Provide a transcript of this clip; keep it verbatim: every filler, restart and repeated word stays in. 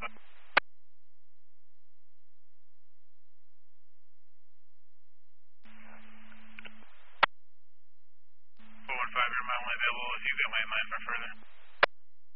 four one five, you're mile available if you got my in mind for further.